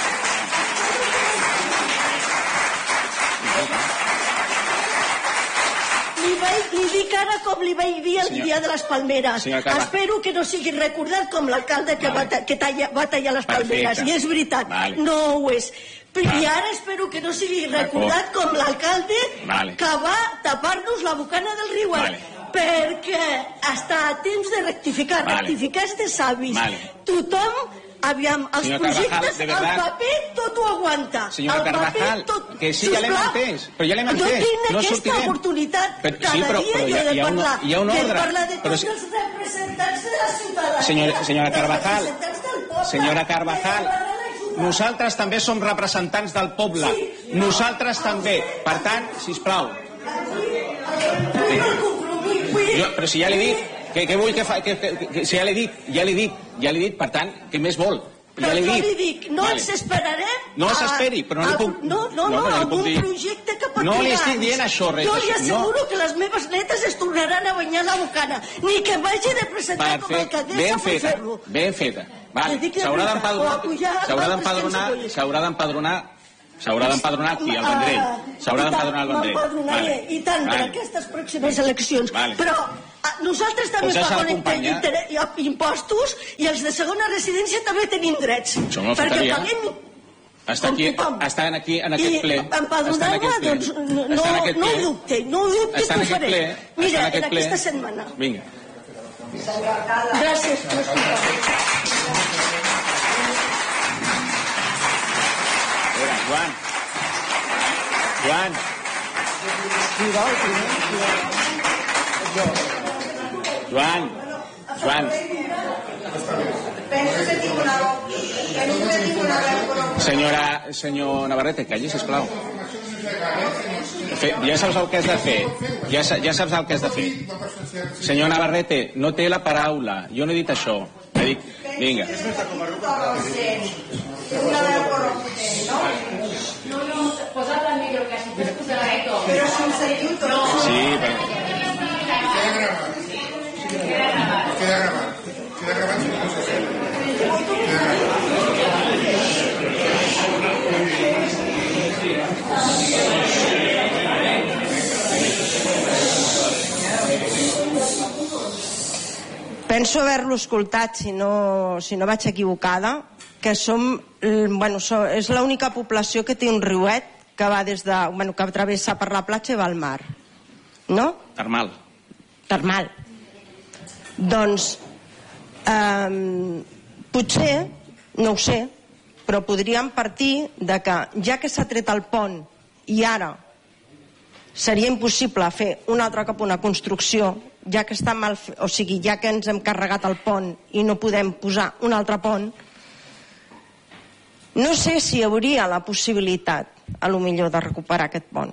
Li dic ara com li vaig dir el dia de les palmeres. Espero que no sigui recordat com l'alcalde que va tallar les palmeres. I és veritat, no ho és. I ara espero que no sigui recordat com l'alcalde que va tapar-nos la bocana del riuet. Perquè està a temps de rectificar. Rectificar és de savis. Tothom... Aviam, els projectes, el paper tot ho aguanta. Senyora Carvajal, que sí, ja l'hem entès. Però ja l'hem entès. No tinc aquesta oportunitat. Cada dia jo he de parlar. Hi ha un ordre. De parlar de tots els representants de la ciutadania. Senyora Carvajal. Senyora Carvajal. Nosaltres també som representants del poble. Nosaltres també. Per tant, sisplau. Però si ja l'he dit, què vull que fa? Si ja l'he dit, per tant, què més vol? Però jo li dic, no ens esperarem... No s'esperi, però no li puc... No, amb un projecte que pot no li estic dient això, res. Jo li asseguro que les meves netes es tornaran a banyar la bocana, ni que m'hagi de presentar com a alcaldessa per fer-lo. Ben feta. S'haurà d'empadronar aquí, al Vendrell. S'haurà d'empadronar al Vendrell. M'empadronaré, i tant, per aquestes pròximes eleccions. Però nosaltres també paguem impostos i els de segona residència també tenim drets. Perquè paguem... Està aquí, en aquest ple. Empadronar-me, doncs no ho dubte que ho faré. Mira, en aquesta setmana. Vinga. Gràcies per escoltar. Joan. Senyor Navarrete, calli, sisplau. Ja saps el que has de fer. Ja saps el que has de fer. Senyor Navarrete, no té la paraula. Jo no he dit això. He dit, vinga. Posat el millor que si fos posar l'Eto. Però sense YouTube. Sí, però... Queda gravat. Penso haver-lo escoltat, si no vaig equivocada, que és l'única població que té un riuet que va que travessa per la platja i va al mar, no? Termal. Doncs potser, no ho sé, però podríem partir de que ja que s'ha tret el pont i ara seria impossible fer un altre cop una construcció, ja que està mal, o sigui, ja que ens hem carregat el pont i no podem posar un altre pont, no sé si hi hauria la possibilitat, a lo millor, de recuperar aquest pont.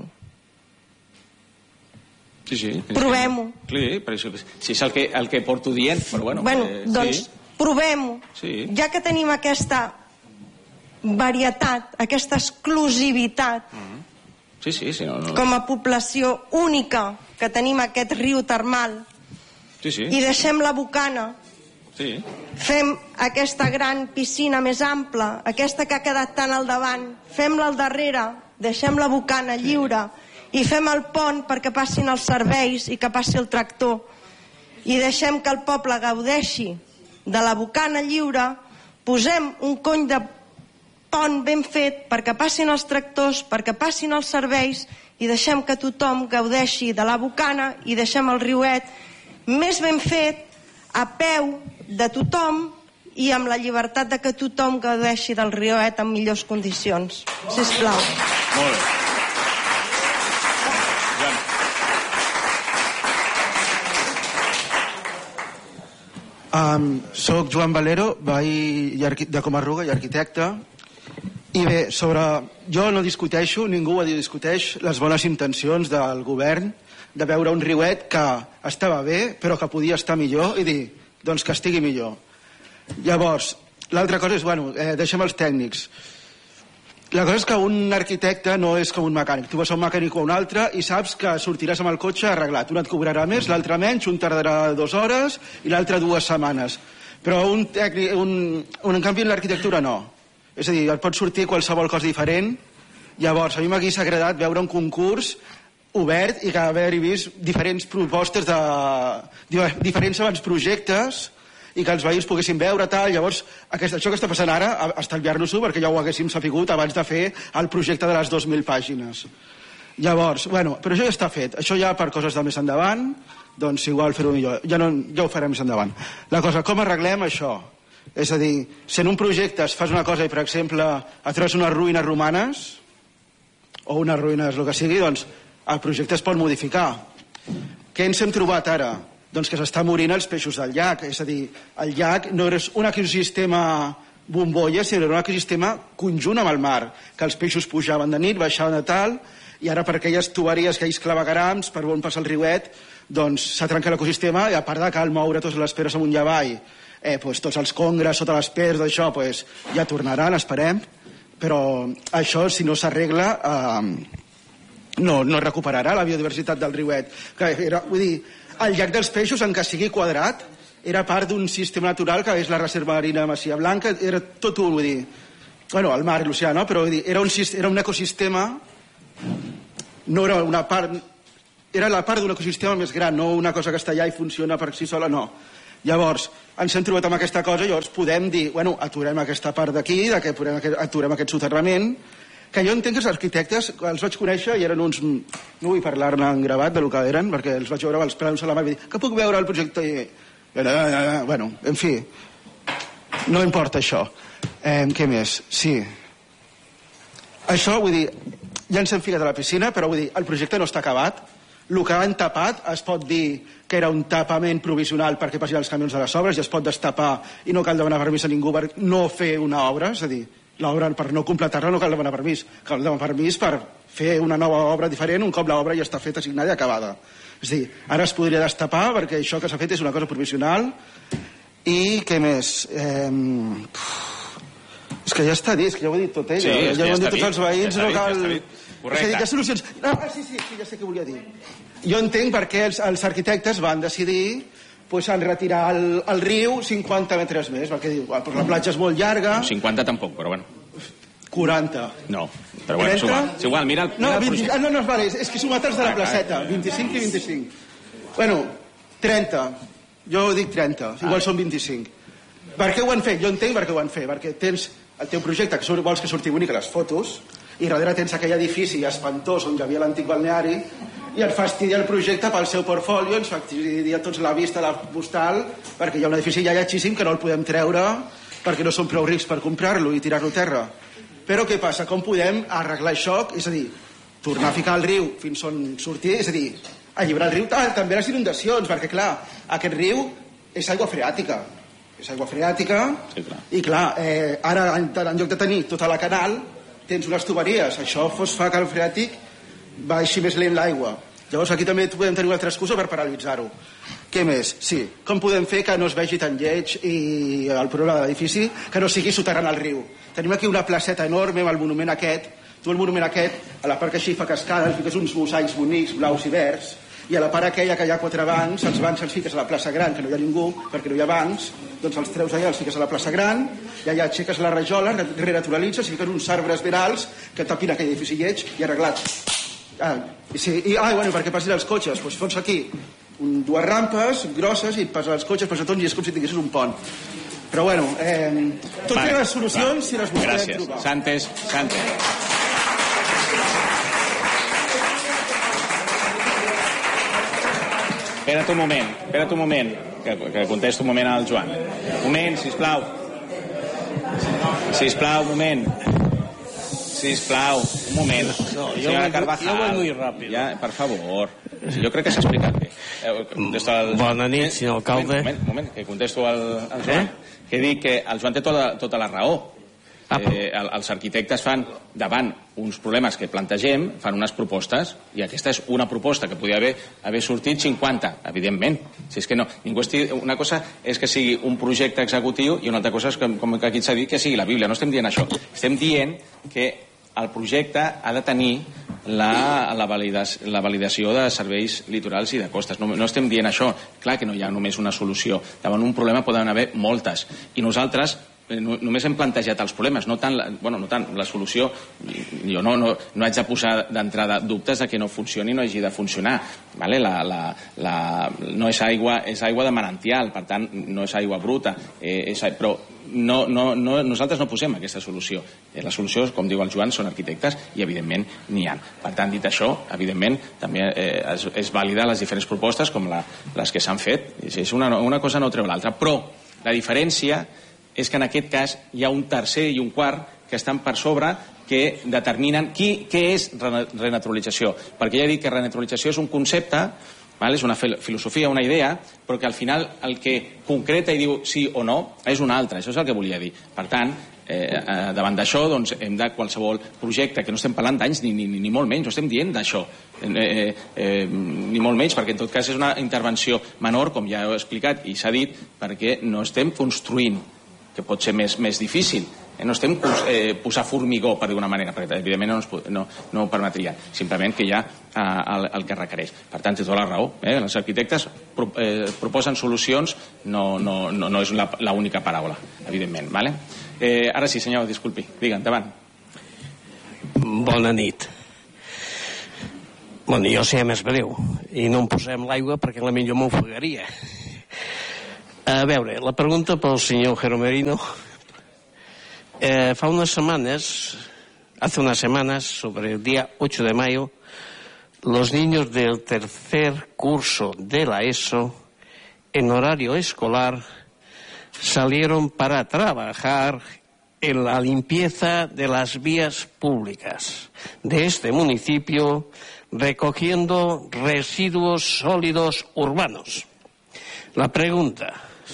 Sí. Provem-ho. Si és el que porto dient, però bueno. Doncs provem-ho. Ja que tenim aquesta varietat, aquesta exclusivitat, com a població única que tenim aquest riu termal, i deixem la bocana, fem aquesta gran piscina més ampla, aquesta que ha quedat tan al davant, fem-la al darrere, deixem la bocana lliure i fem el pont perquè passin els serveis i que passi el tractor, i deixem que el poble gaudeixi de la bocana lliure, posem un cony de pont ben fet perquè passin els tractors, perquè passin els serveis, i deixem que tothom gaudeixi de la bocana i deixem el riuet més ben fet, a peu de tothom i amb la llibertat de que tothom gaudeixi del riuet en millors condicions. Sisplau. Molt bé. Soc Joan Valero, veí de Comarruga i arquitecte. I bé, jo no discuteixo, ningú discuteix les bones intencions del govern de veure un riuet que estava bé però que podia estar millor i dir, doncs que estigui millor. Llavors, l'altra cosa és, deixem els tècnics. La cosa és que un arquitecte no és com un mecànic. Tu vas a un mecànic o a un altre i saps que sortiràs amb el cotxe arreglat. Un et cobrarà més, l'altre menys, un tardarà 2 hores i l'altre 2 setmanes. Però en canvi en l'arquitectura no. És a dir, et pot sortir qualsevol cosa diferent. Llavors, a mi m'hagués agradat veure un concurs obert i que haver-hi vist diferents propostes de diferents projectes i que els veïns poguessin veure tal. Llavors, això que està passant ara, estalviar-nos-ho, perquè ja ho haguéssim sapigut abans de fer el projecte de les 2.000 pàgines. Llavors, però això ja està fet. Això ja per coses de més endavant, doncs igual fer-ho millor. Ja ho farem més endavant. La cosa, com arreglem això? És a dir, si en un projecte es fas una cosa i, per exemple, et trobes unes ruïnes romanes o unes ruïnes, el que sigui, doncs el projecte es pot modificar. Què ens hem trobat ara? Doncs que s'està morint els peixos del llac. És a dir, el llac no és un ecosistema bombolles, sinó era un ecosistema conjunt amb el mar, que els peixos pujaven de nit, baixaven de tal, i ara per aquelles tuberies, aquells clavegarams, per on passa el riuet, doncs s'ha trencat l'ecosistema, i a part de cal moure totes les pedres amunt i avall, tots els congres sota les pedres, això, ja tornaran, esperem, però això, si no s'arregla, no recuperarà la biodiversitat del riuet. Vull dir, el llac dels peixos, en què sigui quadrat, era part d'un sistema natural que és la reserva marina de Masia Blanca, era tot un, vull dir, bueno, el mar i l'oceà, no? Però vull dir, era un ecosistema, no era una part, era la part d'un ecosistema més gran, no una cosa que està allà i funciona per si sola, no. Llavors, ens hem trobat amb aquesta cosa, llavors podem dir, bueno, aturem aquesta part d'aquí, aturem aquest soterrament, que jo entenc que els arquitectes, els vaig conèixer i eren uns... No vull parlar-ne en gravat del que eren, perquè els vaig veure amb els peus a la mà i dir, que puc veure el projecte? Bueno, en fi, no importa això. Què més? Sí. Això, vull dir, ja ens hem ficat a la piscina, però vull dir, el projecte no està acabat. El que han tapat es pot dir que era un tapament provisional perquè passin els camions de les obres i es pot destapar i no cal demanar permís a ningú per no fer una obra, és a dir, l'obra per no completar-la no cal demanar permís, cal demanar permís per fer una nova obra diferent un cop l'obra ja està feta, assignada i acabada. És a dir, ara es podria destapar perquè això que s'ha fet és una cosa provisional. I què més? És que ja està dit, és que ja ho ha dit tot ell, ja ho han dit tots els veïns, no cal... Correcte. Que solucions... Sí, ja sé què volia dir. Jo entenc per què els arquitectes van decidir en retirar el riu 50 metres més, perquè diu, la platja és molt llarga... 50 tampoc, però bueno. 40. No, però bueno, és igual, mira el... No, vale, és que sumates de la placeta, 25 i 25. Bueno, 30. Jo dic 30, igual són 25. Per què ho han fet? Jo entenc per què ho han fet, perquè tens el teu projecte, que vols que surti bonic a les fotos, i darrere tens aquell edifici espantós on hi havia l'antic balneari, i et fastidia el projecte pel seu portfolio, ens fastidia tots la vista, la postal, perquè hi ha un edifici ja lletgíssim que no el podem treure perquè no som prou rics per comprar-lo i tirar-lo a terra. Però què passa? Com podem arreglar això? És a dir, tornar a ficar el riu fins on sortir, és a dir, alliberar el riu, també les inundacions, perquè clar, aquest riu és aigua freàtica. És aigua freàtica, i clar, ara en lloc de tenir tota la canal, tens unes tuberies, això fa que el freàtic baixi més lent l'aigua. Llavors aquí també podem tenir una altra excusa per paralitzar-ho. Què més? Sí, com podem fer que no es vegi tan lleig i el problema de l'edifici, que no sigui soterrant el riu? Tenim aquí una placeta enorme amb el monument aquest, el monument aquest, a la part que així fa cascada, els fiques uns mosaics bonics, blaus i verds, i a la part aquella que hi ha 4 bancs, els bancs els fiques a la plaça Gran, que no hi ha ningú, perquè no hi ha bancs, doncs els treus allà, els fiques a la plaça Gran, i allà aixeques la rajola, renaturalitzes, i fiques uns arbres verals que tapin aquell edifici lleig i arreglat. Bueno, perquè passin els cotxes, doncs fots aquí 2 rampes grosses i passen els cotxes, passa tot, i és com si tinguessis un pont. Però bueno, tot té les solucions si les busquem trobar. Gràcies. Santes. Espera't un moment, que contesto un moment al Joan. Un moment, sisplau. Un moment. Senyora Carvajal. Jo voy muy rápido. Ja, per favor. Jo crec que s'ha explicat bé. Bona nit, senyor alcalde. Un moment, que contesto al Joan. Que dic que el Joan té tota la raó. Els arquitectes fan davant uns problemes que plantegem, fan unes propostes, i aquesta és una proposta que podia haver sortit 50, evidentment. Si és que no, una cosa és que sigui un projecte executiu i una altra cosa és que, com aquí s'ha dit, que sigui la Bíblia. No estem dient això. Estem dient que el projecte ha de tenir la validació de serveis litorals i de costes. No estem dient això. Clar que no hi ha només una solució. Davant un problema poden haver moltes. I nosaltres només hem plantejat els problemes, no tant la solució. Jo no haig de posar d'entrada dubtes de que no funcioni i no hagi de funcionar, vale? No és aigua, és aigua de manantial, per tant no és aigua bruta, però nosaltres no posem aquesta solució. La solució, com diu el Joan, són arquitectes i evidentment n'hi ha. Per tant, dit això, evidentment també és vàlida les diferents propostes com les que s'han fet. Una cosa no treu l'altra, però la diferència és que en aquest cas hi ha un tercer i un quart que estan per sobre que determinen què és renaturalització. Perquè ja he dit que renaturalització és un concepte És una filosofia, una idea, però que al final el que concreta i diu sí o no és una altra. Això és el que volia dir. Per tant, davant d'això, hem de qualsevol projecte, que no estem parlant d'anys ni molt menys, no estem dient d'això, ni molt menys, perquè en tot cas és una intervenció menor, com ja he explicat i s'ha dit, perquè no estem construint, que pot ser més difícil. No estem posar formigó, per d'una manera, perquè evidentment no ho permetria, simplement que hi ha el que requereix. Per tant, té tota la raó. Els arquitectes proposen solucions, no és l'única paraula, evidentment. Ara sí, senyor, disculpi, diga, endavant. Bona nit. Bueno, jo sé més breu, i no em posem l'aigua perquè potser m'ofegaria. A veure, la pregunta pel senyor Geromerino. Hace unas semanas, sobre el día 8 de mayo, los niños del tercer curso de la ESO, en horario escolar, salieron para trabajar en la limpieza de las vías públicas de este municipio, recogiendo residuos sólidos urbanos. La pregunta,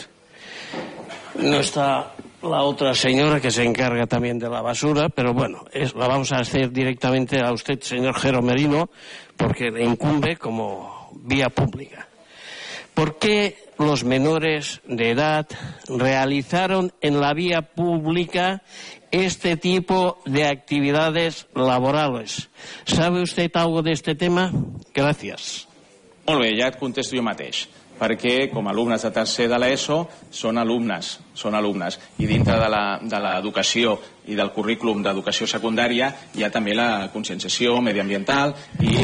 no está la otra señora que se encarga también de la basura, pero bueno, la vamos a hacer directamente a usted, señor Geromerino, porque le incumbe como vía pública. ¿Por qué los menores de edad realizaron en la vía pública este tipo de actividades laborales? ¿Sabe usted algo de este tema? Gracias. Molt bé, ja et contesto jo mateix. Perquè com a alumnes de tercer de l'ESO són alumnes, i dintre de l'educació i del currículum d'educació secundària hi ha també la conscienciació mediambiental i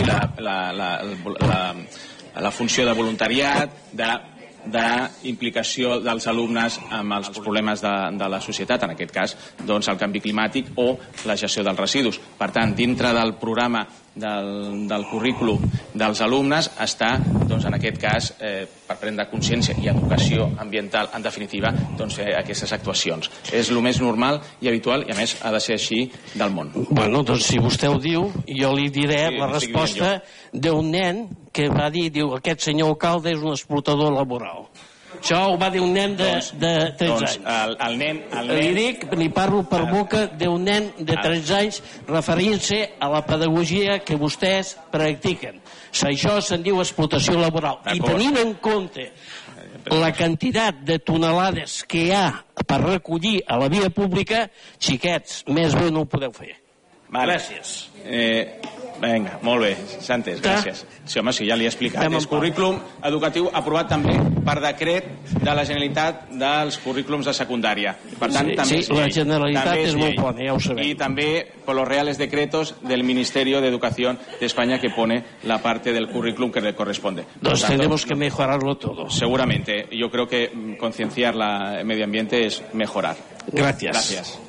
la funció de voluntariat, d'implicació dels alumnes amb els problemes de la societat, en aquest cas el canvi climàtic o la gestió dels residus. Per tant, dintre del programa del currículum dels alumnes està, en aquest cas, per prendre consciència i educació ambiental, en definitiva, aquestes actuacions. És el més normal i habitual i, a més, ha de ser així del món. Bueno, doncs si vostè ho diu, jo li diré la resposta d'un nen que va dir, aquest senyor alcalde és un explotador laboral. Això ho va dir un nen de 13 anys. Li parlo per boca d'un nen de 13 anys referint-se a la pedagogia que vostès practiquen. Això se'n diu explotació laboral. I tenint en compte la quantitat de tonelades que hi ha per recollir a la via pública, xiquets, més bé no ho podeu fer. Gràcies. Vinga, molt bé, Santes, gràcies. Sí, home, sí, ja li he explicat. És currículum educatiu aprovat també per decret de la Generalitat dels currículums de secundària. Per tant, també sí, la Generalitat és molt bona, ja ho sabem. Y también por los reales decretos del Ministerio de Educación de España que pone la parte del currículum que le corresponde. Nos tenemos que mejorarlo todo. Seguramente. Yo creo que concienciar el medio ambiente es mejorar. Gracias. Gracias.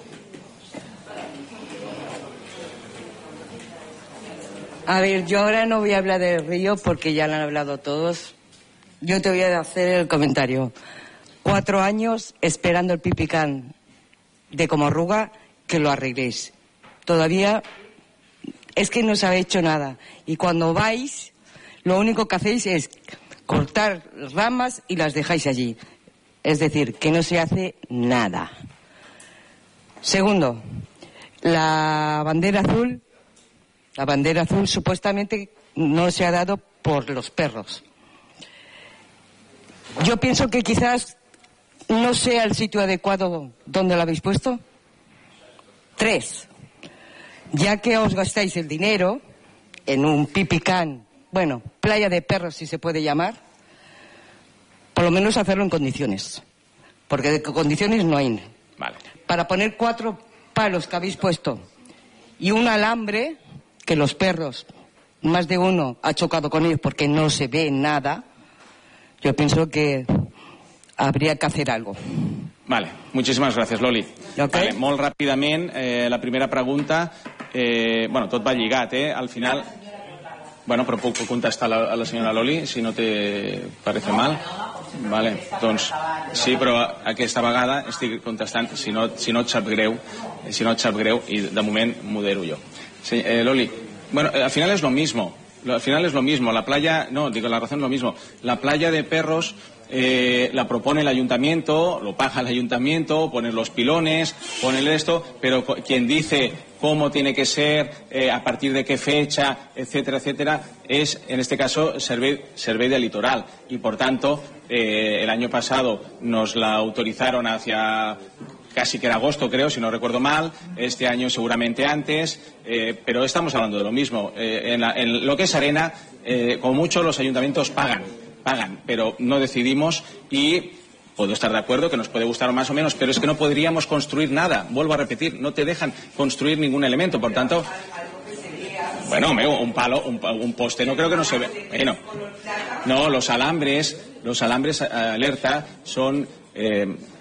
A ver, yo ahora no voy a hablar del río porque ya lo han hablado todos. Yo te voy a hacer el comentario. 4 años esperando el pipicán de Comorruga que lo arregléis. Todavía es que no se ha hecho nada. Y cuando vais, lo único que hacéis es cortar ramas y las dejáis allí. Es decir, que no se hace nada. Segundo, la bandera azul. La bandera azul supuestamente no se ha dado por los perros. Yo pienso que quizás no sea el sitio adecuado donde lo habéis puesto. 3. Ya que os gastáis el dinero en un pipicán, bueno, playa de perros si se puede llamar, por lo menos hacerlo en condiciones. Porque de condiciones no hay. Vale. Para poner 4 palos que habéis puesto y un alambre, que los perros, más de uno ha chocado con ellos porque no se ve nada, yo pienso que habría que hacer algo. Vale, muchísimas gracias, Loli. Okay. Vale, molt ràpidament, la primera pregunta, bueno, tot va lligat, al final... Bueno, però puc contestar a la senyora Loli, si no te parece mal. Vale, doncs sí, però aquesta vegada estic contestant, si no et sap greu, i de moment modero jo. Sí, Loli, bueno, al final es lo mismo. Al final es lo mismo. La playa, no, digo, la razón es lo mismo. La playa de perros la propone el ayuntamiento, lo paga el ayuntamiento, pone los pilones, pone esto, pero quien dice cómo tiene que ser, a partir de qué fecha, etcétera, etcétera, es, en este caso, Servei del Litoral. Y, por tanto, el año pasado nos la autorizaron hacia casi que era agosto, creo, si no recuerdo mal. Este año seguramente antes, pero estamos hablando de lo mismo. En lo que es arena, como mucho los ayuntamientos pagan, pero no decidimos, y puedo estar de acuerdo que nos puede gustar más o menos, pero es que no podríamos construir nada. Vuelvo a repetir, no te dejan construir ningún elemento, por tanto... Bueno, un palo, un poste, no creo que no se ve. Bueno, no, los alambres alerta son